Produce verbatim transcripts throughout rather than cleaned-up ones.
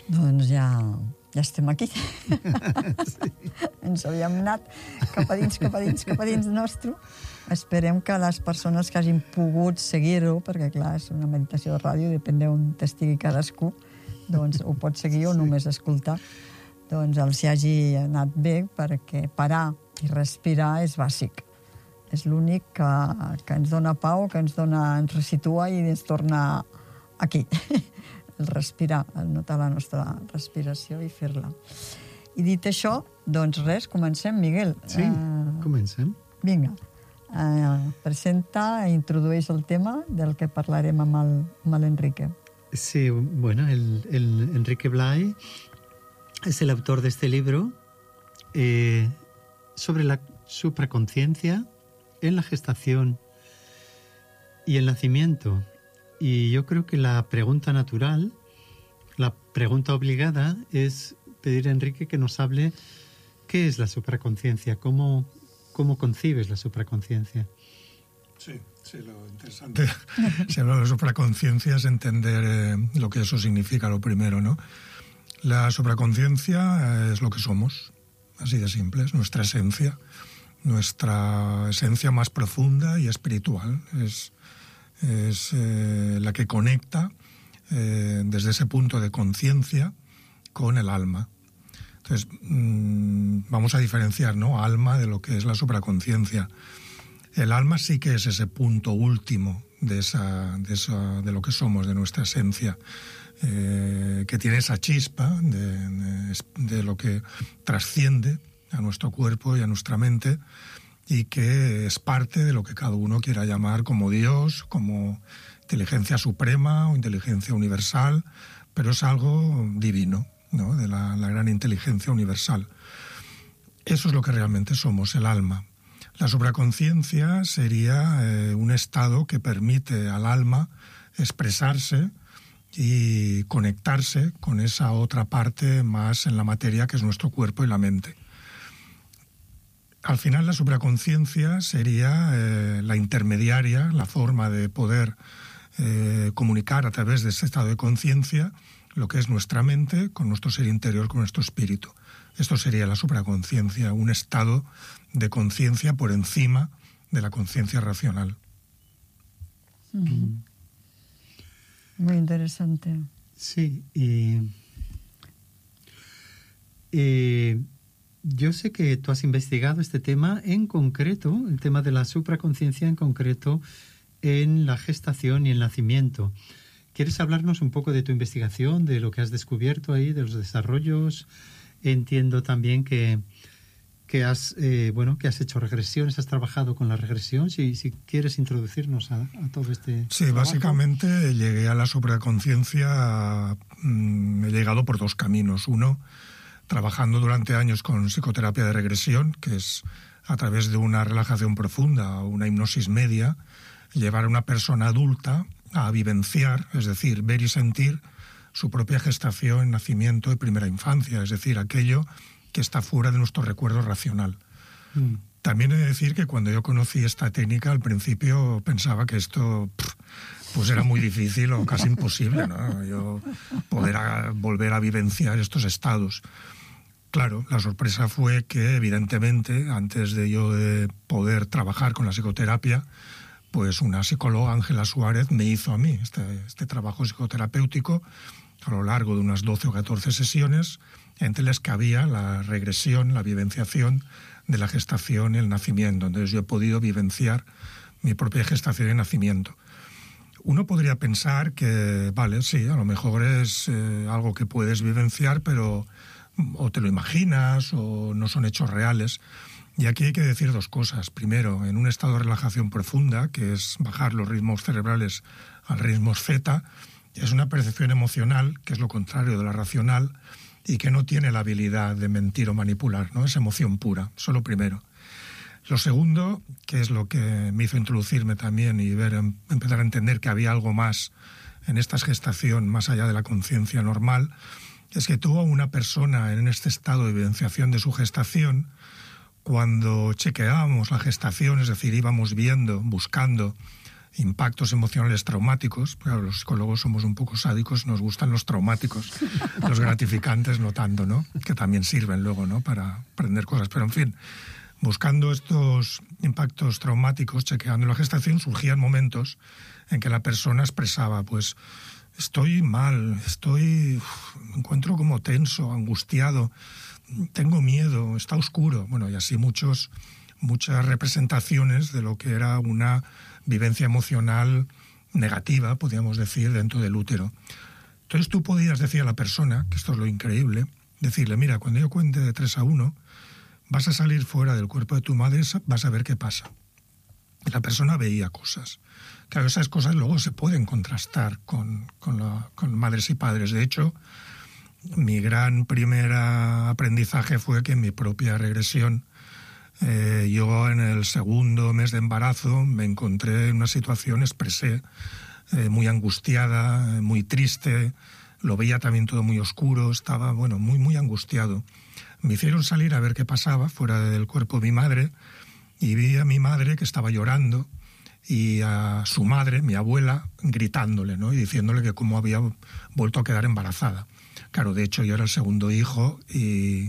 Doncs ja, ja estem aquí. Sí. Ens havíem anat cap a dins, cap a dins, cap a dins nostre. Esperem que les persones que hagin pogut seguir-ho, perquè clar, és una meditació de ràdio, depèn d'on estigui cadascú, doncs ho pot seguir o només escoltar. Doncs els hi hagi anat bé, perquè parar i respirar és bàsic. És l'únic que, que ens dona pau, que ens dona, ens resitua i ens torna aquí. El respirar, el notar la nostra respiració i fer-la. I dit això, doncs res, comencem, Miguel. Sí, uh, comencem. Vinga, uh, presenta i introdueix el tema del que parlarem amb el, amb l'Enrique. Sí, bueno, el, el Enrique Blay es el autor de este libro eh, sobre la supraconciencia en la gestación y el nacimiento. Y yo creo que la pregunta natural, la pregunta obligada, es pedir a Enrique que nos hable qué es la supraconciencia, cómo, cómo concibes la supraconciencia. Sí, sí, lo interesante. Si habla de supraconciencia es entender eh, lo que eso significa, lo primero, ¿no? La supraconciencia es lo que somos, así de simple, es nuestra esencia, nuestra esencia más profunda y espiritual, es... es eh, la que conecta eh, desde ese punto de conciencia con el alma. Entonces, mmm, vamos a diferenciar, ¿no?, alma de lo que es la supraconciencia. El alma sí que es ese punto último de, esa, de, esa, de lo que somos, de nuestra esencia, eh, que tiene esa chispa de, de, de lo que trasciende a nuestro cuerpo y a nuestra mente, y que es parte de lo que cada uno quiera llamar como Dios, como inteligencia suprema o inteligencia universal, pero es algo divino, ¿no?, de la, la gran inteligencia universal. Eso es lo que realmente somos, el alma. La supraconciencia sería eh, un estado que permite al alma expresarse y conectarse con esa otra parte más en la materia que es nuestro cuerpo y la mente. Al final la supraconciencia sería eh, la intermediaria, la forma de poder eh, comunicar a través de ese estado de conciencia lo que es nuestra mente con nuestro ser interior, con nuestro espíritu. Esto sería la supraconciencia, un estado de conciencia por encima de la conciencia racional. Mm. Muy interesante. Sí, y... y yo sé que tú has investigado este tema en concreto, el tema de la supraconciencia en concreto en la gestación y el nacimiento. ¿Quieres hablarnos un poco de tu investigación, de lo que has descubierto ahí, de los desarrollos? Entiendo también que, que, has, eh, bueno, que has hecho regresiones, has trabajado con la regresión. Si, si quieres introducirnos a, a todo este Sí, trabajo. Básicamente llegué a la supraconciencia, mmm, he llegado por dos caminos. Uno, trabajando durante años con psicoterapia de regresión, que es a través de una relajación profunda o una hipnosis media, llevar a una persona adulta a vivenciar, es decir, ver y sentir su propia gestación, nacimiento y primera infancia, es decir, aquello que está fuera de nuestro recuerdo racional. Mm. También he de decir que cuando yo conocí esta técnica, al principio pensaba que esto pff, pues era muy difícil o casi imposible, ¿no?, yo poder a, volver a vivenciar estos estados. Claro, la sorpresa fue que, evidentemente, antes de yo de poder trabajar con la psicoterapia, pues una psicóloga, Ángela Suárez, me hizo a mí este, este trabajo psicoterapéutico a lo largo de unas doce o catorce sesiones, entre las que había la regresión, la vivenciación de la gestación y el nacimiento. Entonces yo he podido vivenciar mi propia gestación y nacimiento. Uno podría pensar que, vale, sí, a lo mejor es eh, algo que puedes vivenciar, pero o te lo imaginas o no son hechos reales. Y aquí hay que decir dos cosas. Primero, en un estado de relajación profunda, que es bajar los ritmos cerebrales al ritmos zeta, es una percepción emocional, que es lo contrario de la racional, y que no tiene la habilidad de mentir o manipular, ¿no? Es emoción pura, eso lo primero. Lo segundo, que es lo que me hizo introducirme también y ver, empezar a entender que había algo más en esta gestación, más allá de la conciencia normal, es que tuvo una persona en este estado de vivenciación de su gestación, cuando chequeábamos la gestación, es decir, íbamos viendo, buscando impactos emocionales traumáticos. Claro, los psicólogos somos un poco sádicos, nos gustan los traumáticos, los gratificantes no tanto, ¿no? Que también sirven luego, ¿no? Para aprender cosas. Pero en fin, buscando estos impactos traumáticos, chequeando la gestación, surgían momentos en que la persona expresaba, pues, estoy mal, estoy, uf, me encuentro como tenso, angustiado, tengo miedo, está oscuro. Bueno, y así muchos, muchas representaciones de lo que era una vivencia emocional negativa, podríamos decir, dentro del útero. Entonces tú podías decir a la persona, que esto es lo increíble, decirle, mira, cuando yo cuente de tres a uno, vas a salir fuera del cuerpo de tu madre, vas a ver qué pasa. Y la persona veía cosas. Claro, esas cosas luego se pueden contrastar con, con, la, con madres y padres. De hecho, mi gran primer aprendizaje fue que en mi propia regresión, eh, yo en el segundo mes de embarazo me encontré en una situación, expresé, eh, muy angustiada, muy triste, lo veía también todo muy oscuro, estaba, bueno, muy, muy angustiado. Me hicieron salir a ver qué pasaba fuera del cuerpo de mi madre y vi a mi madre que estaba llorando y a su madre, mi abuela, gritándole, ¿no? Y diciéndole que cómo había vuelto a quedar embarazada. Claro, de hecho yo era el segundo hijo y,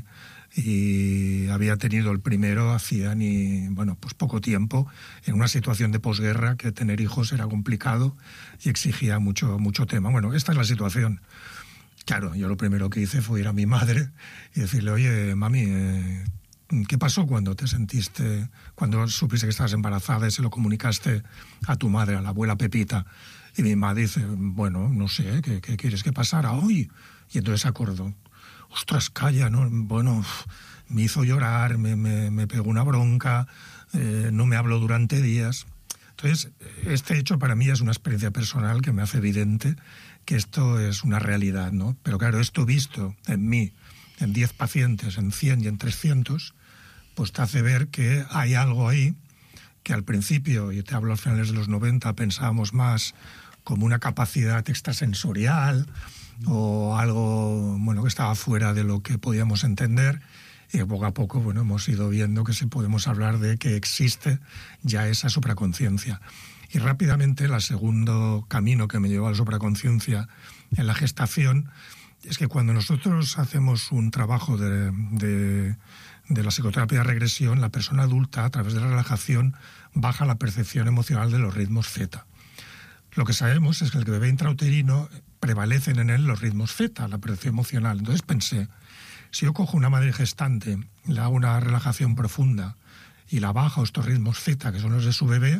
y había tenido el primero hacía ni, bueno, pues poco tiempo, en una situación de posguerra que tener hijos era complicado y exigía mucho, mucho tema. Bueno, esta es la situación. Claro, yo lo primero que hice fue ir a mi madre y decirle, oye, mami, eh, ¿qué pasó cuando te sentiste, cuando supiste que estabas embarazada y se lo comunicaste a tu madre, a la abuela Pepita? Y mi madre dice, bueno, no sé, ¿qué, qué quieres que pasara hoy? Y entonces acordó, ostras, calla, ¿no? Bueno, me hizo llorar, me, me, me pegó una bronca, eh, no me habló durante días. Entonces, este hecho para mí es una experiencia personal que me hace evidente que esto es una realidad, ¿no? Pero claro, esto visto en mí, en diez pacientes, en cien y en trescientos, pues te hace ver que hay algo ahí que al principio, y te hablo a finales de los noventa, pensábamos más como una capacidad extrasensorial o algo, bueno, que estaba fuera de lo que podíamos entender, y poco a poco, bueno, hemos ido viendo que sí podemos hablar de que existe ya esa supraconciencia. Y rápidamente, el segundo camino que me llevó a la supraconciencia en la gestación es que cuando nosotros hacemos un trabajo de, de, de la psicoterapia de regresión, la persona adulta, a través de la relajación, baja la percepción emocional de los ritmos zeta. Lo que sabemos es que el bebé intrauterino prevalecen en él los ritmos zeta, la percepción emocional. Entonces pensé, si yo cojo una madre gestante, le hago una relajación profunda y la bajo estos ritmos zeta, que son los de su bebé,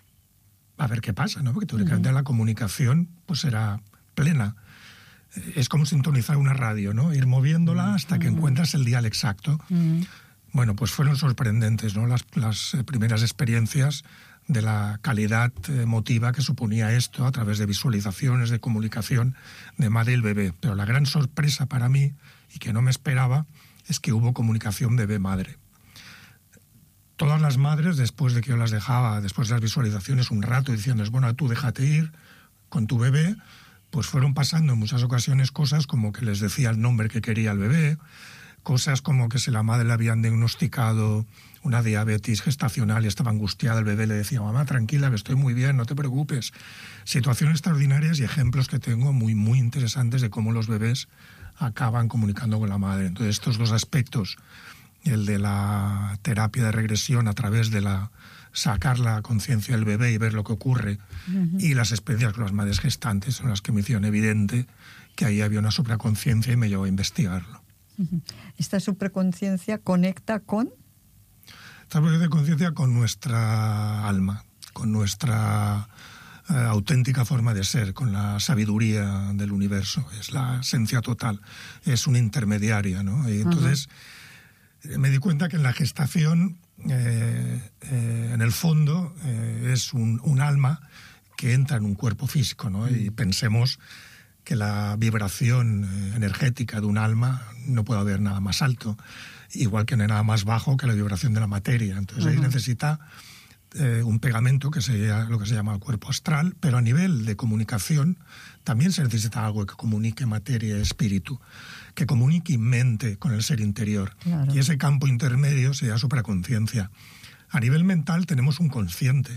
a ver qué pasa, ¿no? Porque teóricamente uh-huh. la comunicación pues será plena. Es como sintonizar una radio, ¿no? Ir moviéndola hasta que uh-huh. encuentras el dial exacto. Uh-huh. Bueno, pues fueron sorprendentes, ¿no? Las, las primeras experiencias de la calidad emotiva que suponía esto a través de visualizaciones, de comunicación de madre y el bebé. Pero la gran sorpresa para mí, y que no me esperaba, es que hubo comunicación bebé-madre. Todas las madres, después de que yo las dejaba, después de las visualizaciones, un rato diciéndoles, bueno, tú déjate ir con tu bebé, pues fueron pasando en muchas ocasiones cosas como que les decía el nombre que quería el bebé, cosas como que si la madre le habían diagnosticado una diabetes gestacional y estaba angustiada, el bebé le decía, mamá, tranquila, que estoy muy bien, no te preocupes. Situaciones extraordinarias y ejemplos que tengo muy, muy interesantes de cómo los bebés acaban comunicando con la madre. Entonces, estos dos aspectos, el de la terapia de regresión a través de la sacar la conciencia del bebé y ver lo que ocurre, uh-huh. y las experiencias con las madres gestantes son las que me hicieron evidente que ahí había una supraconciencia y me llevó a investigarlo. Uh-huh. ¿Esta supraconciencia conecta con? Esta supraconciencia con nuestra alma, con nuestra eh, auténtica forma de ser, con la sabiduría del universo. Es la esencia total, es una intermediaria, ¿no? Y entonces uh-huh. me di cuenta que en la gestación, eh, eh, en el fondo, eh, es un, un alma que entra en un cuerpo físico, ¿no? Uh-huh. Y pensemos que la vibración eh, energética de un alma no puede haber nada más alto, igual que no hay nada más bajo que la vibración de la materia. Entonces uh-huh. ahí necesita eh, un pegamento que sería lo que se llama el cuerpo astral, pero a nivel de comunicación también se necesita algo que comunique materia y espíritu, que comunique mente con el ser interior. Claro. Y ese campo intermedio sería supraconciencia. A nivel mental tenemos un consciente,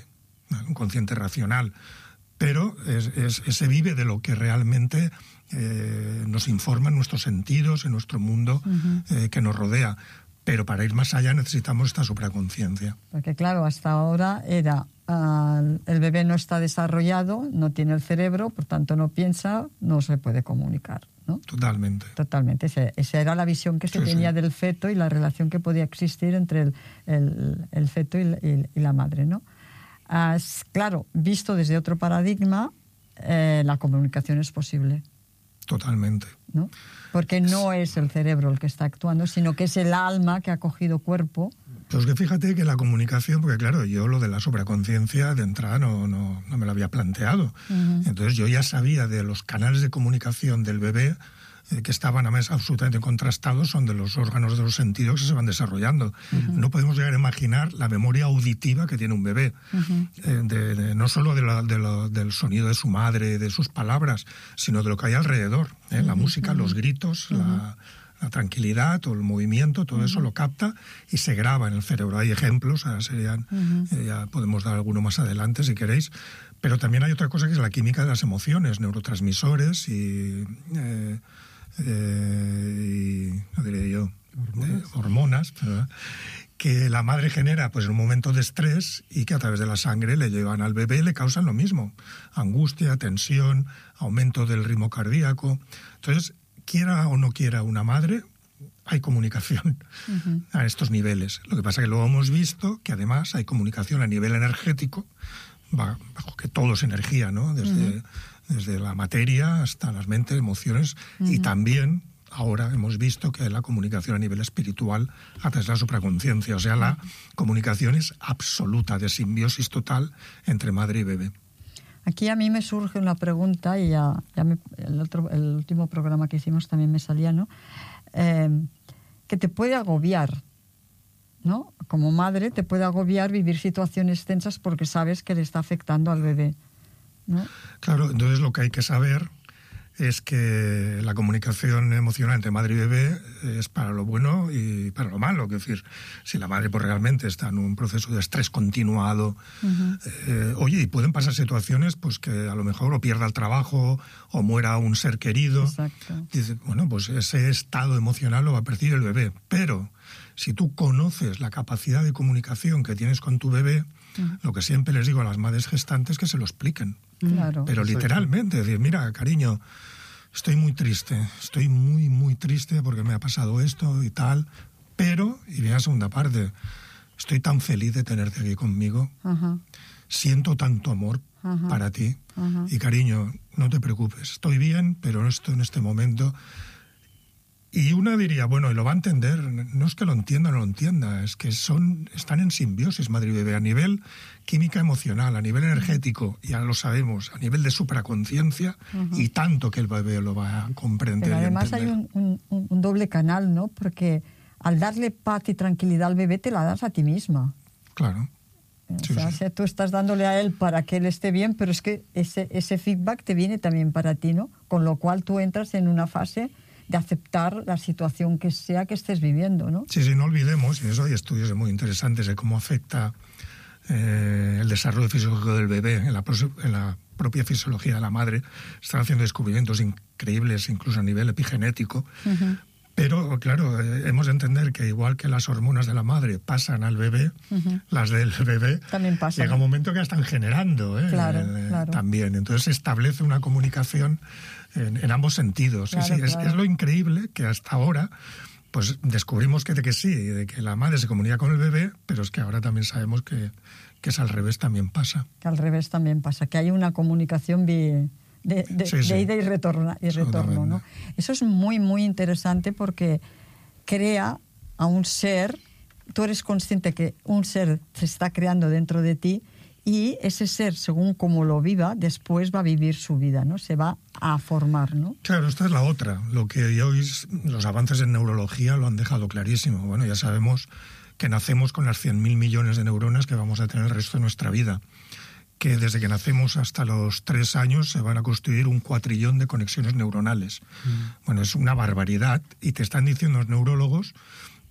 un consciente racional, pero es, es, se vive de lo que realmente eh, nos informa en nuestros sentidos, en nuestro mundo uh-huh. eh, que nos rodea. Pero para ir más allá necesitamos esta supraconciencia. Porque claro, hasta ahora era uh, el bebé no está desarrollado, no tiene el cerebro, por tanto no piensa, no se puede comunicar, ¿no? Totalmente. Totalmente. Esa, esa era la visión que se sí, tenía sí. del feto y la relación que podía existir entre el, el, el feto y, y, y la madre, ¿no? Uh, claro, visto desde otro paradigma, eh, la comunicación es posible. Totalmente. ¿No? Porque no es el cerebro el que está actuando, sino que es el alma que ha cogido cuerpo. Pues que fíjate que la comunicación, porque claro, yo lo de la supraconciencia de entrada no, no, no me lo había planteado. Uh-huh. Entonces yo ya sabía de los canales de comunicación del bebé eh, que estaban además absolutamente contrastados, son de los órganos de los sentidos que se van desarrollando. Uh-huh. No podemos llegar a imaginar la memoria auditiva que tiene un bebé, uh-huh. eh, de, de, no solo de la, de la, del sonido de su madre, de sus palabras, sino de lo que hay alrededor, ¿eh? Uh-huh. La música, uh-huh. los gritos, uh-huh. la, la tranquilidad o el movimiento, todo uh-huh. eso lo capta y se graba en el cerebro. Hay ejemplos, ahora serían, uh-huh. eh, ya podemos dar alguno más adelante si queréis, pero también hay otra cosa que es la química de las emociones, neurotransmisores y... Eh, Eh, y, no diré yo, hormonas, eh, hormonas ¿verdad? Que la madre genera pues en un momento de estrés y que a través de la sangre le llevan al bebé y le causan lo mismo: angustia, tensión, aumento del ritmo cardíaco. Entonces, quiera o no quiera una madre, hay comunicación uh-huh. a estos niveles. Lo que pasa es que luego hemos visto que además hay comunicación a nivel energético, bajo que todo es energía, ¿no? Desde... Uh-huh. desde la materia hasta las mentes, emociones, uh-huh. y también ahora hemos visto que hay la comunicación a nivel espiritual a través de la supraconciencia, o sea, la uh-huh. comunicación es absoluta, de simbiosis total entre madre y bebé. Aquí a mí me surge una pregunta, y ya, ya me, el, otro, el último programa que hicimos también me salía, ¿no? Eh, que te puede agobiar, ¿no? Como madre te puede agobiar vivir situaciones tensas porque sabes que le está afectando al bebé, ¿no? Claro, entonces lo que hay que saber es que la comunicación emocional entre madre y bebé es para lo bueno y para lo malo. Es decir, si la madre pues, realmente está en un proceso de estrés continuado, uh-huh. eh, oye, y pueden pasar situaciones pues que a lo mejor o pierda el trabajo o muera un ser querido. Exacto. Dice, bueno, pues ese estado emocional lo va a percibir el bebé. Pero si tú conoces la capacidad de comunicación que tienes con tu bebé, uh-huh. lo que siempre les digo a las madres gestantes es que se lo expliquen. Claro. Pero literalmente, decir, mira, cariño, estoy muy triste, estoy muy, muy triste porque me ha pasado esto y tal, pero, y viene la segunda parte, estoy tan feliz de tenerte aquí conmigo, uh-huh. siento tanto amor uh-huh. para ti, uh-huh. y cariño, no te preocupes, estoy bien, pero esto en este momento... Y una diría, bueno, y lo va a entender, no es que lo entienda o no lo entienda, es que son, están en simbiosis madre y bebé a nivel química emocional, a nivel energético, ya lo sabemos, a nivel de supraconciencia, uh-huh. y tanto que el bebé lo va a comprender. Pero además y entender. Hay un, un, un doble canal, ¿no? Porque al darle paz y tranquilidad al bebé te la das a ti misma. Claro. O sí, sea, sí. o sea, tú estás dándole a él para que él esté bien, pero es que ese, ese feedback te viene también para ti, ¿no? Con lo cual tú entras en una fase de aceptar la situación que sea que estés viviendo, ¿no? Sí, sí, no olvidemos, y eso hay estudios muy interesantes de cómo afecta eh, el desarrollo fisiológico del bebé en la, en la propia fisiología de la madre. Están haciendo descubrimientos increíbles, incluso a nivel epigenético. Uh-huh. Pero, claro, eh, hemos de entender que igual que las hormonas de la madre pasan al bebé, uh-huh. las del bebé también pasan. Llega un momento que la están generando ¿eh? Claro, eh, claro. también. Entonces se establece una comunicación en, en ambos sentidos. Claro, sí, sí, claro. es, es lo increíble que hasta ahora pues descubrimos que de que sí, de que la madre se comunica con el bebé, pero es que ahora también sabemos que, que es al revés, también pasa. Que al revés también pasa, que hay una comunicación bi, de, de, sí, sí. de ida y, retorna, y retorno, ¿no? Eso es muy, muy interesante porque crea a un ser, tú eres consciente que un ser se está creando dentro de ti y ese ser, según como lo viva, después va a vivir su vida, ¿no? Se va a formar, ¿no? Claro, esta es la otra. Lo que hoy los avances en neurología lo han dejado clarísimo. Bueno, ya sabemos que nacemos con las cien mil millones de neuronas que vamos a tener el resto de nuestra vida. Que desde que nacemos hasta los tres años se van a construir un cuatrillón de conexiones neuronales. Mm. Bueno, es una barbaridad. Y te están diciendo los neurólogos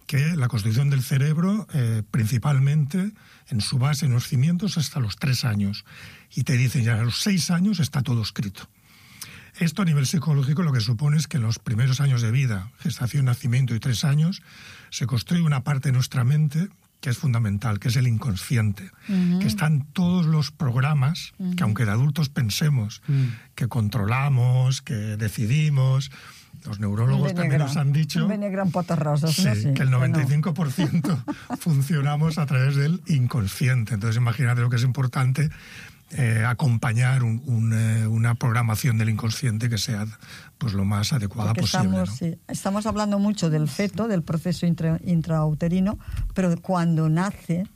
que la constitución del cerebro, eh, principalmente en su base, en los cimientos, hasta los tres años. Y te dicen ya a los seis años está todo escrito. Esto a nivel psicológico lo que supone es que en los primeros años de vida, gestación, nacimiento y tres años, se construye una parte de nuestra mente que es fundamental, que es el inconsciente, uh-huh. que están todos los programas uh-huh. que aunque de adultos pensemos uh-huh. que controlamos, que decidimos, los neurólogos también nos han dicho rosas, sí, ¿no? Sí, que el noventa y cinco por ciento no. funcionamos a través del inconsciente. Entonces imagínate lo que es importante eh, acompañar un, un, eh, una programación del inconsciente que sea pues lo más adecuada Porque posible. Estamos, ¿no? sí, estamos hablando mucho del feto, del proceso intra, intrauterino, pero cuando nace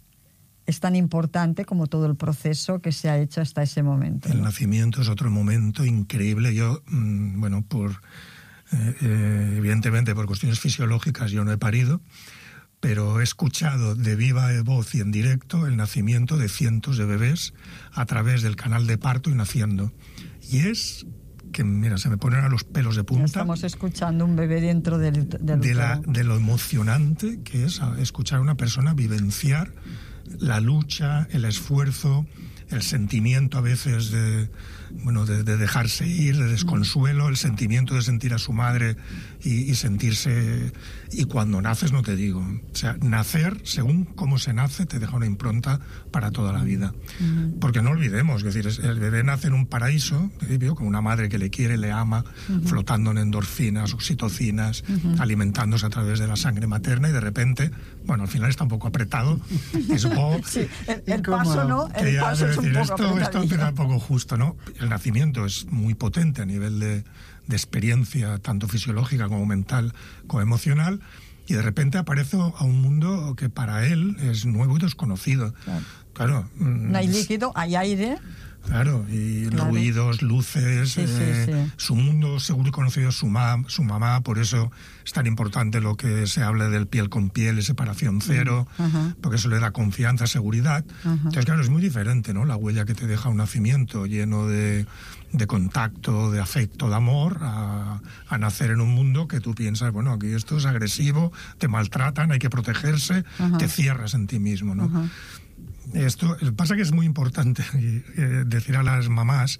es tan importante como todo el proceso que se ha hecho hasta ese momento. El ¿no? nacimiento es otro momento increíble. Yo, mmm, bueno, por eh, eh, evidentemente por cuestiones fisiológicas yo no he parido, pero he escuchado de viva voz y en directo el nacimiento de cientos de bebés a través del canal de parto y naciendo. Y es que, mira, se me ponen a los pelos de punta. Ya estamos escuchando un bebé dentro del, del de, la, de lo emocionante que es escuchar a una persona vivenciar la lucha, el esfuerzo, el sentimiento a veces de, bueno, de, de dejarse ir, de desconsuelo, el sentimiento de sentir a su madre y, y sentirse... Y cuando naces, no te digo. O sea, nacer, según cómo se nace, te deja una impronta para toda la vida. Uh-huh. Porque no olvidemos, es decir, el bebé nace en un paraíso, con una madre que le quiere, le ama, uh-huh. flotando en endorfinas, oxitocinas, uh-huh. alimentándose a través de la sangre materna y de repente, bueno, al final está un poco apretado. Y supongo sí, el, el paso, ¿no? El que paso es un decir, poco esto, esto empieza un poco justo, ¿no? El nacimiento es muy potente a nivel de, de experiencia, tanto fisiológica como mental, como emocional, y de repente aparece a un mundo que para él es nuevo y desconocido. Claro. claro no hay líquido, hay aire. Claro, y claro. ruidos, luces, sí, eh, sí, sí. su mundo seguro y conocido es su, ma, su mamá, por eso es tan importante lo que se habla del piel con piel, separación cero, uh-huh. porque eso le da confianza, seguridad. Uh-huh. Entonces, claro, es muy diferente, ¿no? La huella que te deja un nacimiento lleno de, de contacto, de afecto, de amor, a, a nacer en un mundo que tú piensas, bueno, aquí esto es agresivo, te maltratan, hay que protegerse, uh-huh. te cierras en ti mismo, ¿no? Uh-huh. Esto pasa que es muy importante eh, decir a las mamás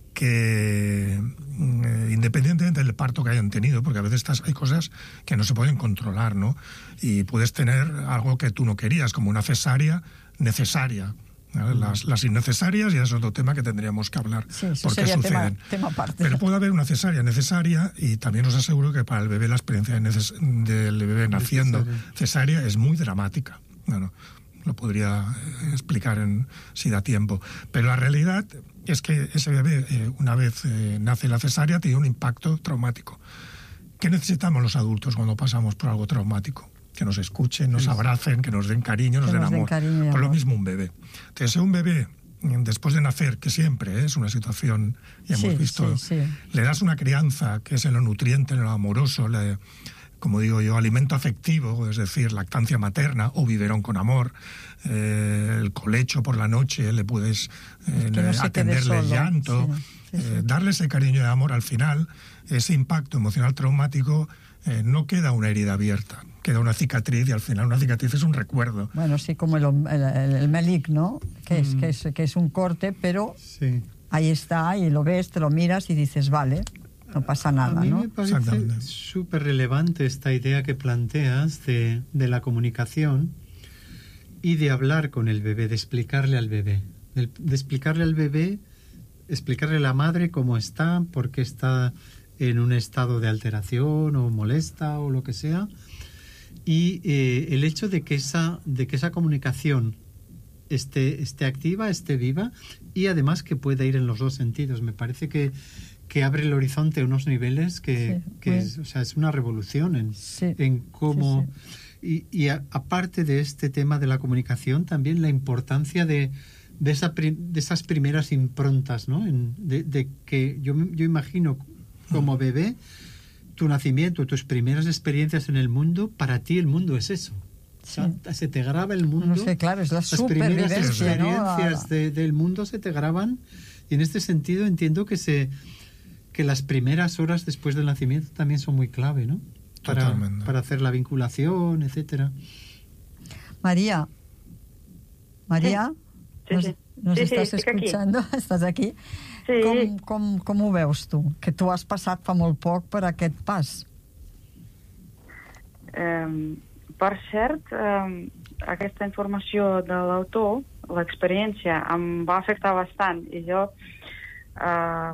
que eh, independientemente del parto que hayan tenido, porque a veces estas, hay cosas que no se pueden controlar, ¿no? Y puedes tener algo que tú no querías, como una cesárea necesaria. ¿no? Las, las innecesarias ya es otro tema que tendríamos que hablar. Sí, eso porque sería suceden. Tema, tema aparte. Pero puede haber una cesárea necesaria y también os aseguro que para el bebé la experiencia de neces- del bebé naciendo cesárea es muy dramática. Bueno, lo podría explicar en, si da tiempo. Pero la realidad es que ese bebé, eh, una vez eh, nace la cesárea, tiene un impacto traumático. ¿Qué necesitamos los adultos cuando pasamos por algo traumático? Que nos escuchen, nos abracen, que nos den cariño, nos den amor. Por lo mismo un bebé. Entonces, un bebé, después de nacer, que siempre es una situación, ya hemos sí, visto, sí, sí. le das una crianza que es en lo nutriente, en lo amoroso, le... como digo yo, alimento afectivo, es decir, lactancia materna o biberón con amor, eh, el colecho por la noche, le puedes eh, no atenderle el llanto, sí, sí, sí. Eh, darle ese cariño y amor. Al final, ese impacto emocional traumático eh, no queda una herida abierta, queda una cicatriz y al final una cicatriz es un recuerdo. Bueno, sí, como el, el, el Melik, ¿no? Que, mm. es, que, es, que es un corte, pero sí. ahí está y lo ves, te lo miras y dices, vale. No pasa nada, A mí ¿no? me parece súper relevante esta idea que planteas de, de la comunicación y de hablar con el bebé, de explicarle al bebé. De, de explicarle al bebé, explicarle a la madre cómo está, por qué está en un estado de alteración o molesta o lo que sea. Y eh, el hecho de que esa, de que esa comunicación esté, esté activa, esté viva y además que pueda ir en los dos sentidos. Me parece que que abre el horizonte a unos niveles que, sí, que es, o sea, es una revolución en, sí, en cómo... Sí, sí. Y, y a, aparte de este tema de la comunicación, también la importancia de, de, esa, de esas primeras improntas, ¿no? En, de, de que yo, yo imagino como bebé, tu nacimiento, tus primeras experiencias en el mundo, para ti el mundo es eso. Sí. O sea, se te graba el mundo. No sé, claro, es la las primeras experiencias ¿no? de, del mundo se te graban y en este sentido entiendo que se... que las primeras horas después del nacimiento también son muy clave, ¿no? para, para hacer la vinculación, etcétera. María, María, sí, nos, sí. nos sí, estás sí, escuchando? aquí. Estàs aquí? Sí. Com, com, com ho veus tu? Que tu has passat fa molt poc per aquest pas. Um, per cert, um, aquesta informació de l'autor, l'experiència, em va afectar bastant i jo uh,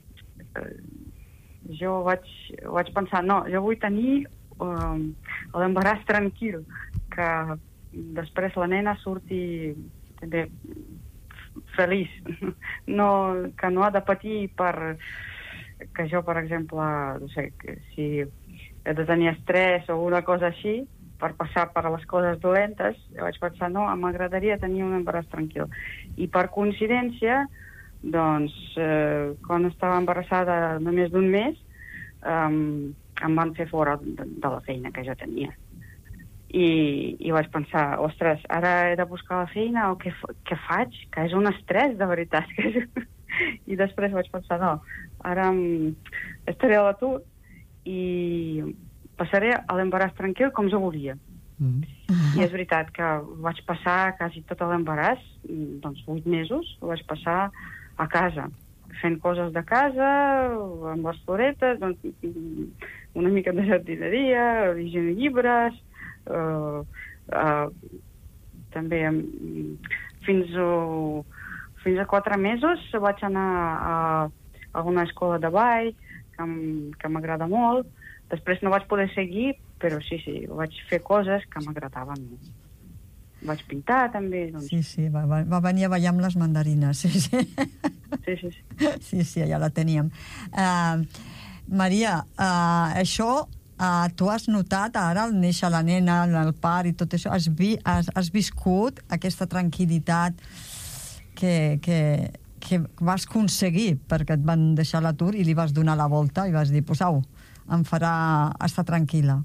jo vaig, vaig pensar, no, jo vull tenir um, l'embaràs tranquil, que després la nena surti també feliç, no, que no ha de patir per que jo, per exemple, no sé, que si he de tenir estrès o una cosa així, per passar per les coses dolentes, vaig pensar, no, m'agradaria tenir un embaràs tranquil. I per coincidència, doncs, eh, quan estava embarassada només d'un mes, eh, em van fer fora de, de la feina que jo tenia. I, i vaig pensar, ostres, ara he de buscar la feina o què, què faig? Que és un estrès, de veritat. Que és... I després vaig pensar, no, ara estaré a l'atur i passaré a l'embaràs tranquil com jo volia. Mm. I és veritat que vaig passar quasi tot l'embaràs, doncs vuit mesos, ho vaig passar a casa, fent coses de casa, amb les floretes, doncs, una mica de jardineria, llegint llibres, uh, uh, també um, fins, uh, fins a quatre mesos vaig anar a, a una escola de ball, que m'agrada molt. Després no vaig poder seguir, però sí, sí, vaig fer coses que m'agradaven molt. Vaig pintar, també. Doncs. Sí, sí, va, va venir a ballar amb les mandarines, sí, sí. Sí, sí, sí. Sí, sí, ja la teníem. Uh, Maria, uh, això, uh, tu has notat ara, al néixer la nena, el part i tot això, has, vi, has, has viscut aquesta tranquil·litat que... que que vas aconseguir perquè et van deixar l'atur i li vas donar la volta i vas dir, pues au, em farà estar tranquil·la.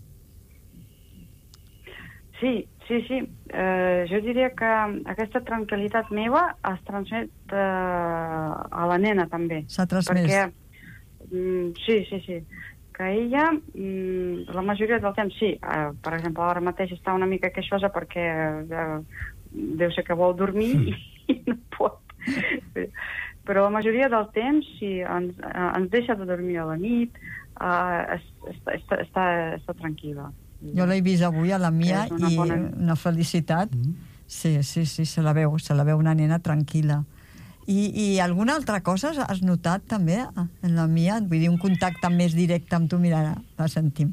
Sí, sí, sí. Eh, jo diria que aquesta tranquil·litat meva es transmet eh, a la nena també. S'ha transmès. Perquè, mm, sí, sí, sí. Que ella, mm, la majoria del temps, sí. Eh, per exemple, ara mateix està una mica queixosa perquè eh, deu ser que vol dormir mm. i, i no pot. Però la majoria del temps, si ens, ens deixa de dormir a la nit, uh, està, està, està, està tranquil·la. Jo l'he vist avui a la Mia una i bona... una felicitat. Mm. Sí, sí, sí, se la veu, se la veu una nena tranquil·la. I, i alguna altra cosa has notat també en la Mia? Vull dir, un contacte més directe amb tu, mira, la sentim.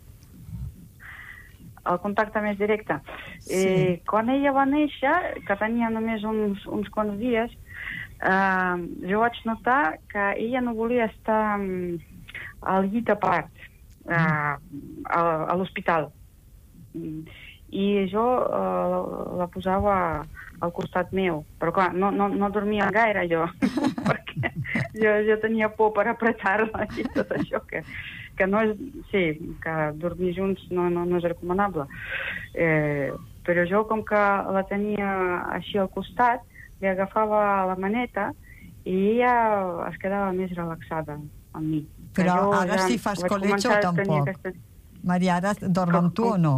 El contacte més directe. Sí. Eh, quan ella va néixer, que tenia només uns, uns quants dies, eh, jo vaig notar que ella no volia estar um, al llit a part, eh, a, a l'hospital. I jo eh, la, la posava al costat meu, però clar, no, no, no dormia gaire jo, perquè jo, jo tenia por per apretar-la i tot això, que, que no és, sí, que dormir junts no, no, no és recomanable. Eh, però jo, com que la tenia així al costat, li agafava la maneta i ella es quedava més relaxada amb mi. Però ara ja si fas colecho o tampoc? Aquesta... Maria, ara dorm amb tu o no?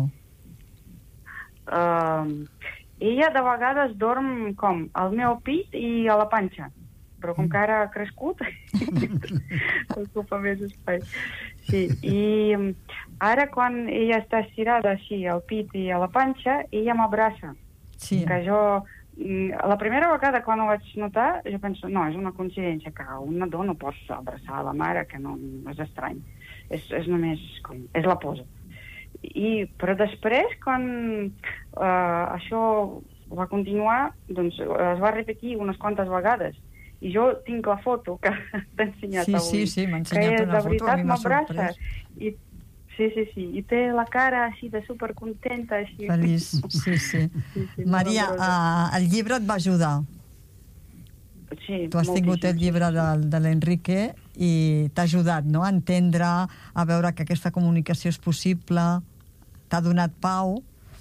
Uh, ella de vegades dorm com? Al meu pit i a la panxa. Però com que ara ha crescut, ocupa més espai. Sí, i ara quan ella està estirada així al pit i a la panxa, ella m'abraça. Sí. Que jo, la primera vegada quan ho vaig notar, jo penso, no, és una coincidència, que un nadó no pot abraçar la mare, que no, no és estrany. És, és només com, és la posa. I, però després, quan uh, això va continuar, doncs es va repetir unes quantes vegades. I jo tinc la foto que t'he ensenyat sí, avui. Sí, sí, m'ha ensenyat una foto, a mi m'ha sorprès. I, sí, sí, sí, i té la cara així de supercontenta. Així. Feliç, sí, sí. sí, sí Maria, uh, el llibre et va ajudar. Sí, tu has tingut el llibre de, de l'Enrique i t'ha ajudat, no?, a entendre, a veure que aquesta comunicació és possible, t'ha donat pau.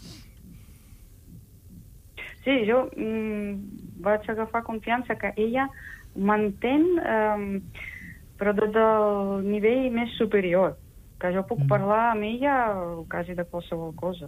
Sí, jo mm, vaig agafar confiança que ella m'entén, eh, però des del nivell més superior, que jo puc parlar amb ella quasi de qualsevol cosa.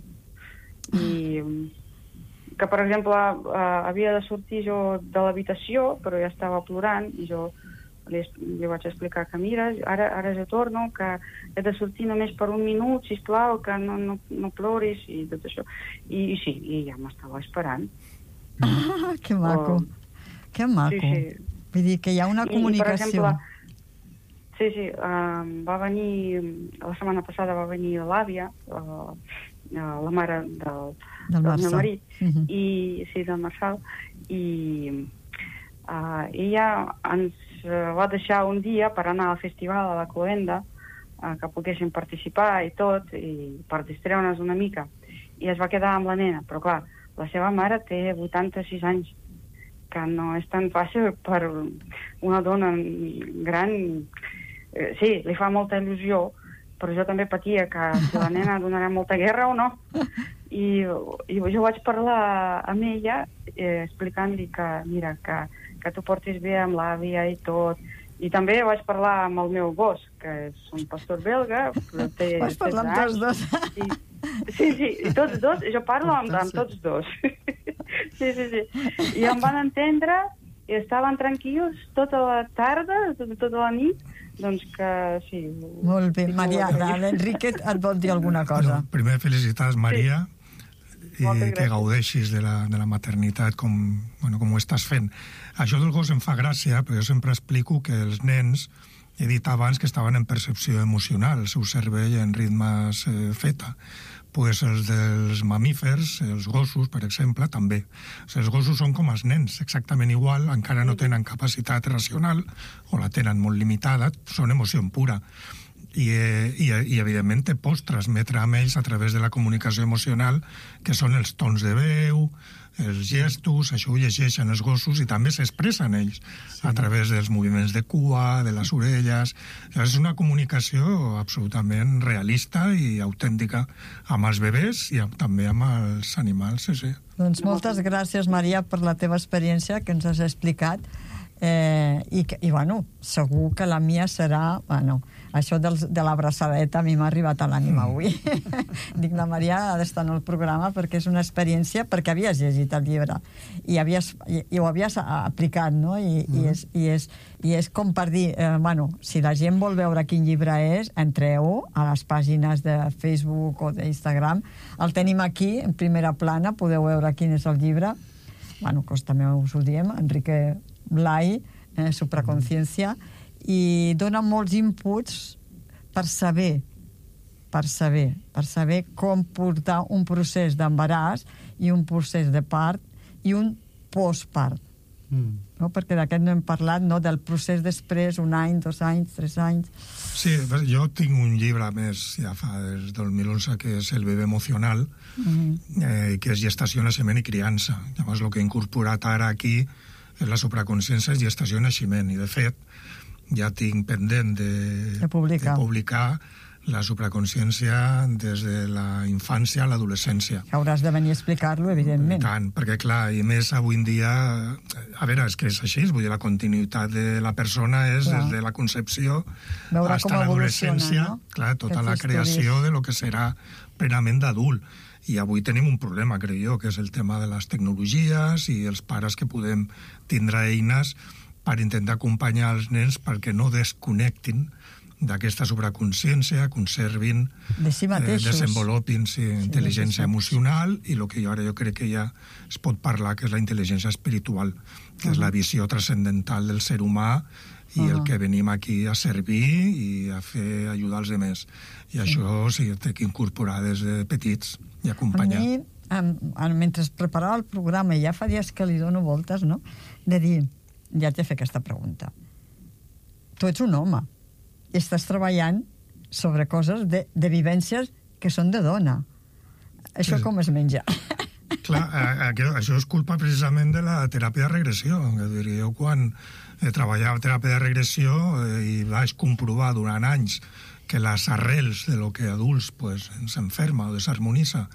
I que, per exemple, uh, havia de sortir jo de l'habitació, però ja estava plorant, i jo li, li vaig explicar que mira, ara, ara ja torno, que he de sortir només per un minut, sisplau, que no, no, no ploris, i tot això. I, i sí, i ja m'estava esperant. Ah, que maco. Oh. Que maco. Sí, sí. Vull dir que hi ha una comunicació. I, per exemple, sí, sí, uh, va venir, la setmana passada va venir l'àvia, uh, la mare del, del, del meu marit, uh-huh. i, sí, del Marçal, i uh, ella ens va deixar un dia per anar al festival a la Cloenda, uh, que poguéssim participar i tot, i per distreure'ns una mica, i es va quedar amb la nena, però clar, la seva mare té vuitanta-sis anys, que no és tan fàcil per una dona gran. Eh, sí, li fa molta il·lusió, però jo també patia que si la nena donarà molta guerra o no. I, i jo vaig parlar amb ella eh, explicant-li que, mira, que, que tu portis bé amb l'àvia i tot. I també vaig parlar amb el meu gos, que és un pastor belga, però té Vas parlar amb tots dos? I, sí, sí, i tots dos, jo parlo amb, amb tots dos. Sí, sí, sí. I em van entendre i estaven tranquils tota la tarda, tota, tota la nit. Doncs que sí. Molt bé, Maria, l'Enrique et vol dir alguna cosa. Bueno, primer, felicitats, Maria, sí. I que gaudeixis de la, de la maternitat com, bueno, com ho estàs fent. Això del gos em fa gràcia, però jo sempre explico que els nens, he dit abans que estaven en percepció emocional, el seu cervell en ritmes eh, feta. Pues els dels mamífers, els gossos, per exemple, també. O sigui, els gossos són com els nens, exactament igual, encara no tenen capacitat racional, o la tenen molt limitada, són emoció pura. I, i, i evidentment te pots transmetre amb ells a través de la comunicació emocional, que són els tons de veu, els gestos, això ho llegeixen els gossos i també s'expressen ells sí. A través dels moviments de cua, de les orelles. És una comunicació absolutament realista i autèntica amb els bebès i amb, també amb els animals. Sí, sí. Doncs moltes gràcies, Maria, per la teva experiència que ens has explicat. Eh, i, i bueno, segur que la mia serà, bueno, això dels, de l'abraçadeta a mi m'ha arribat a l'ànima avui. Dic, la Maria ha d'estar en el programa perquè és una experiència, perquè havies llegit el llibre i, havies, i, i ho havies aplicat, no? I, mm. i, és, i, és, i és com per dir, eh, bueno, si la gent vol veure quin llibre és, entreu a les pàgines de Facebook o d'Instagram, el tenim aquí en primera plana, podeu veure quin és el llibre. Bueno, doncs també us ho diem, Enrique Blay, eh, Supraconsciència, i dona molts inputs per saber, per saber, per saber com portar un procés d'embaràs i un procés de part i un postpart. Mm. No? Perquè d'aquest no hem parlat, no? Del procés després, un any, dos anys, tres anys... Sí, jo tinc un llibre més, ja fa des del dos mil onze, que és El bebè emocional, mm. eh, que és gestació, naixement i criança. Llavors, el que he incorporat ara aquí és la supraconsciència, és gestació i naixement, i de fet ja tinc pendent de, de, publicar. de publicar la supraconsciència des de la infància a l'adolescència. Que hauràs de venir a explicar-lo, evidentment. I tant, perquè clar, i més avui en dia, a veure, és que és així, vull dir, la continuïtat de la persona és clar. Des de la concepció veure fins a l'adolescència, no? Clar, tota la creació de lo que serà plenament d'adult. I avui tenim un problema, crec jo, que és el tema de les tecnologies i els pares que podem tindre eines per intentar acompanyar els nens perquè no desconnectin d'aquesta supraconsciència, conservin, de si eh, desenvolupin sí, sí, intel·ligència emocional i el que jo ara jo crec que ja es pot parlar, que és la intel·ligència espiritual, que uh-huh. és la visió transcendental del ser humà i uh-huh. el que venim aquí a servir i a fer ajudar els demés. I sí. Això sí, té que incorporar des de petits i acompanyar. A mi, em, mentre preparava el programa, ja fa dies que li dono voltes, no?, de dir, ja t'he fet aquesta pregunta. Tu ets un home i estàs treballant sobre coses de, de vivències que són de dona. Això sí. Com es menja? Clar, això és culpa precisament de la teràpia de regressió. Jo quan treballava teràpia de regressió i vaig comprovar durant anys que les arrels de lo que adults pues, ens enferma o desharmonitza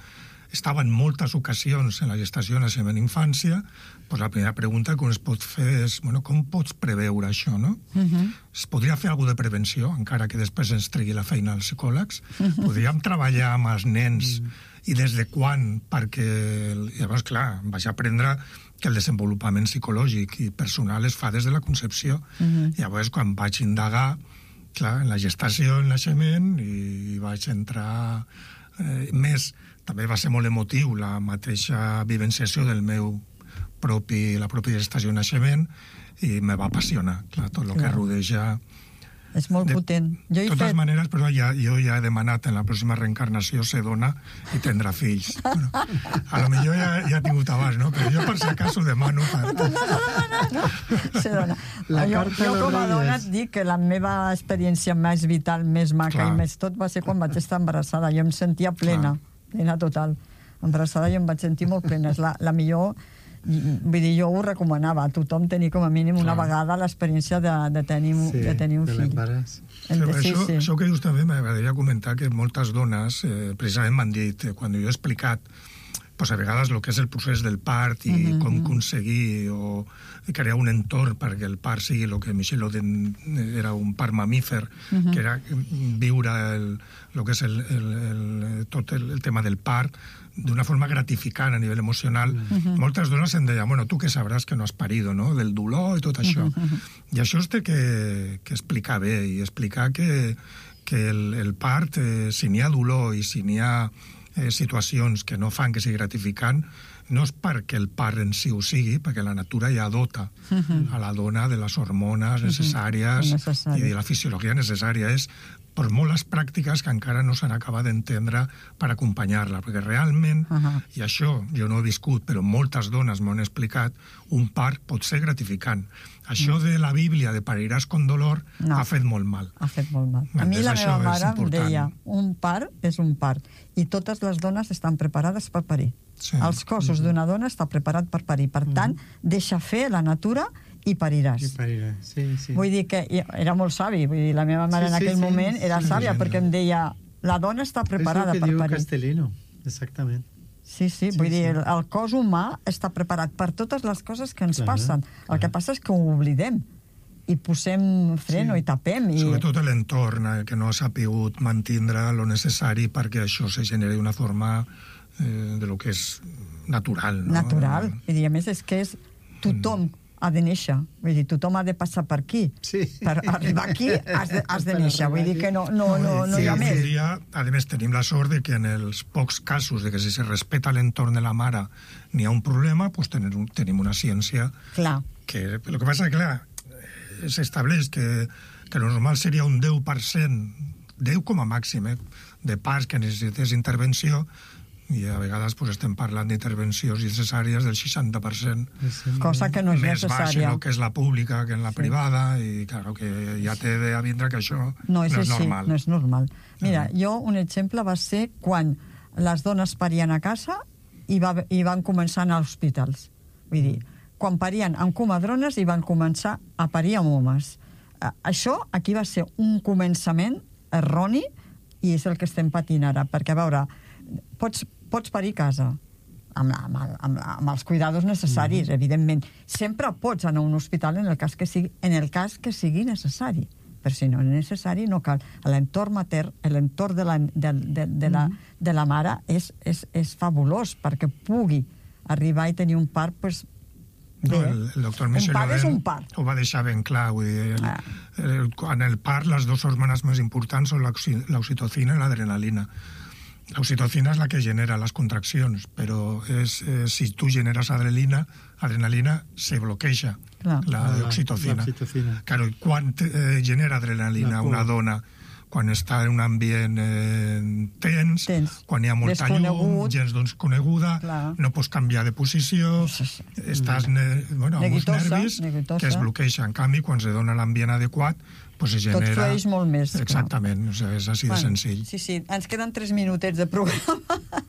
estava en moltes ocasions en la gestació, naixement, infància, doncs la primera pregunta que es pot fer és, bueno, com pots preveure això, no? Uh-huh. Es podria fer alguna de prevenció, encara que després ens tregui la feina als psicòlegs? Uh-huh. Podríem treballar amb els nens uh-huh. i des de quan? Perquè, llavors, clar, vaig aprendre que el desenvolupament psicològic i personal es fa des de la concepció. Uh-huh. Llavors, quan vaig indagar, clar, en la gestació, el naixement, i, i vaig entrar eh, més. També va ser molt emotiu la mateixa vivenciació del meu propi, la pròpia gestació i naixement, i me va apassionar, clar, tot el que rodeja. És molt de potent. Jo totes fet... maneres, però ja, jo ja he demanat en la pròxima reencarnació ser dona i tindrà fills. Bueno, a lo millor ja, ja he tingut abans, no? Però jo per si acaso demano... Per... No t'has demanat. Ser dona. La jo, carta jo de com a Reyes. dona et dic que la meva experiència més vital, més maca Clar. i més tot va ser quan vaig estar embarassada. Jo em sentia plena, Clar. plena total. Embarassada jo em vaig sentir molt plena. És la, la millor... Vull dir, jo ho recomanava a tothom tenir com a mínim una Clar. vegada l'experiència de, de, tenir, Sí, de tenir un de fill. l'embaràs. Sí, això, sí. això que dius també m'agradaria comentar que moltes dones eh, precisament m'han dit, eh, quan jo he explicat pues, a vegades el que és el procés del part i Mm-hmm. com aconseguir o crear un entorn perquè el part sigui el que Michel Oden era un part mamífer, Mm-hmm. que era viure el, el que és el, el, el, tot el, el tema del part d'una forma gratificant a nivell emocional. Mm-hmm. Moltes dones em deien, bueno, tu que sabràs que no has parido, no? Del dolor i tot això. Mm-hmm. I això es té que, que explicar bé i explicar que, que el, el part, eh, si n'hi ha dolor i si n'hi ha eh, situacions que no fan que sigui gratificant, no és perquè el part en si ho sigui, perquè la natura ja dota uh-huh. a la dona de les hormones necessàries uh-huh. Necessari. i de la fisiologia necessària. És per molt les pràctiques que encara no s'han acabat d'entendre per acompanyar-la, perquè realment, uh-huh. i això jo no he viscut, però moltes dones m'ho han explicat, un part pot ser gratificant. Això de la Bíblia, de pariràs con dolor, No. ha fet molt mal. Ha fet molt mal. A Entès? mi la Això meva és mare em important. deia, un part és un part, i totes les dones estan preparades per parir. Sí. Els cossos d'una dona està preparat per parir. Per tant, deixa fer la natura i pariràs. I parirà, sí, sí. Vull dir que era molt savi. Vull dir, la meva mare Sí, en sí, aquell sí, moment era sí. sàvia, perquè em deia, la dona està preparada és el per que diu parir. Castellino, exactament. Sí, sí, Sí, vull dir, sí. el, el cos humà està preparat per totes les coses que ens Clar, passen. El clar. que passa és que ho oblidem i posem freno Sí. i tapem. I... Sobretot l'entorn, eh, que no ha sapigut mantindre lo necessari perquè això se generi d'una forma eh, de lo que és natural. No? Natural. I dir, a més, és que és tothom ha de néixer. Vull dir, tothom ha de passar per aquí. Sí. Per arribar aquí has de, has de Per néixer. Vull dir arribar que no, no, no, no sí, hi ha avui més. dia, a més, tenim la sort de que en els pocs casos de que si se respeta l'entorn de la mare n'hi ha un problema, doncs tenim, tenim una ciència Clar. que... El que passa, clar, s'estableix que, que lo normal seria un deu per cent, deu com a màxim, eh, de parts que necessités intervenció, i a vegades pues, estem parlant d'intervencions necessàries del seixanta per cent. Cosa que no és Més baix en necessària. el que és la pública que en la Sí. privada, i claro que ja té de vindre que això No és, no és així, normal. no és normal. Mira, jo un exemple va ser quan les dones parien a casa i, va, i van començar a anar als hospitals. Vull dir, quan parien amb comadrones i van començar a parir amb homes. Eh, Això aquí va ser un començament erroni i és el que estem patint ara, perquè, a veure, pots, pots parir a casa amb, amb, amb, amb els cuidados necessaris, mm-hmm. evidentment. Sempre pots anar a un hospital en el cas que sigui, en el cas que sigui necessari. Però si no és necessari, no cal. L'entorn matern, l'entorn de, la, de, de, de, la, de la mare és, és, és fabulós perquè pugui arribar i tenir un part, pues, bé. No, el, el doctor Un Michel part és Oden un part. ho va deixar ben clar. Vull dir, el, Ah. el, en el part, les dues hormones més importants són l'oxi- l'oxitocina i l'adrenalina. L'oxitocina és la que genera les contraccions, però és, eh, si tu generes adrenalina, adrenalina se bloqueja Clar. la Ah, oxitocina. l'oxitocina. Claro, quan eh, genera adrenalina La por. una dona? Quan està en un ambient eh, tens, Tens. quan hi ha molta llum, Desconegut. gens desconeguda, Clar. no pots canviar de posició, Sí, sí. estàs ne, bueno, amb uns Neguitosa, nervis neguitosa. que es bloqueja. En canvi, quan se dona l'ambient adequat, pues se Tot genera... flueix molt més, clar. Exactament, o sigui, és així de senzill. Sí, sí, ens queden tres minutets de programa.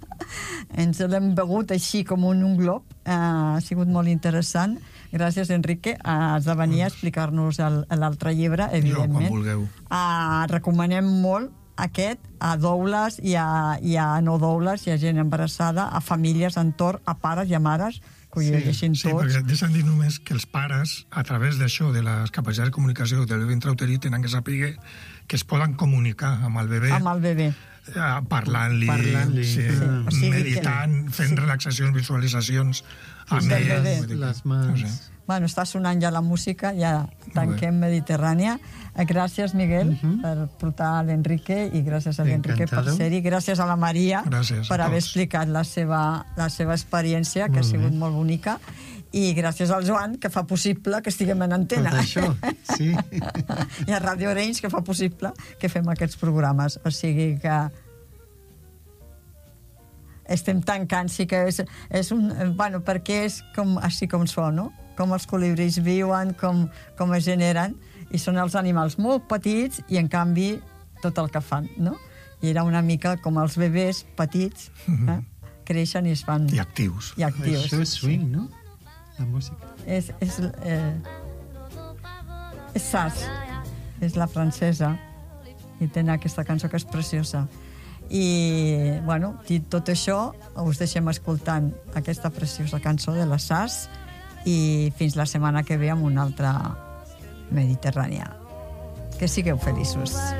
Ens l'hem begut així com un, un glob. Uh, ha sigut molt interessant. Gràcies, Enrique. Uh, has de venir a explicar-nos el- l'altre llibre, Jo, quan evidentment. vulgueu. Uh, recomanem molt aquest a doules i a, i a no doules, i a gent embarassada, a famílies, entorn, a pares i a mares, que ho Sí, llegeixin Sí, tots. perquè deixa'm dir només que els pares, a través d'això, de les capacitats de comunicació del bebè intrauterí, tenen que saber que es poden comunicar amb el bebè, Amb el bebè. eh, parlant-li, Parlant-li, sí, sí. O sigui que- meditant, fent relaxacions, visualitzacions amb Del ell. bebè. Vull dir que- Les mans. no sé. Bueno, està sonant ja la música, ja tanquem Mediterrània. Eh, Gràcies, Miguel, uh -huh. per portar l'Enrique, i gràcies a l'Enrique per Encantado. ser-hi. Gràcies a la Maria Gràcies a per haver tots. explicat la seva, la seva experiència, que Molt ha sigut bé. molt bonica. I gràcies al Joan, que fa possible que estiguem en antena. Tot això, sí. I a Ràdio Arenys, que fa possible que fem aquests programes. O sigui que estem tancant, sí que és, és un... Bueno, perquè és com, així com són, no? Com els colibris viuen, com, com es generen, i són els animals molt petits i, en canvi, tot el que fan, no? I era una mica com els bebès petits, eh? creixen i es fan... I actius. I actius. Això és swing, no? La música. És, és, eh, és Sass, és la francesa, i tenen aquesta cançó que és preciosa. I, bueno, dit tot això, us deixem escoltant aquesta preciosa cançó de la Sass, i fins la setmana que ve amb una altra Mediterrània. Que sigueu feliços.